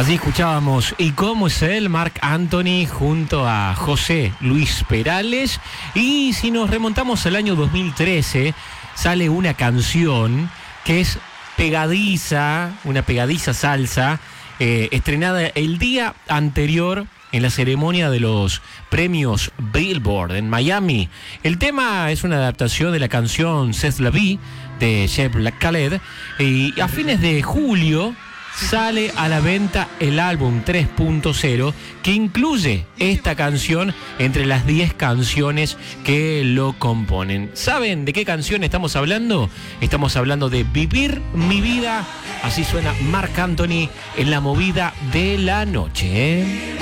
Así escuchábamos ¿Y cómo es él? Marc Anthony junto a José Luis Perales. Y si nos remontamos al año 2013, sale una canción que es pegadiza, una pegadiza salsa, estrenada el día anterior en la ceremonia de los premios Billboard en Miami. El tema es una adaptación de la canción C'est la vie de Jeff Khaled, y a fines de julio sale a la venta el álbum 3.0, que incluye esta canción entre las 10 canciones que lo componen. ¿Saben de qué canción estamos hablando? Estamos hablando de Vivir mi vida. Así suena Marc Anthony en la movida de la noche, ¿eh?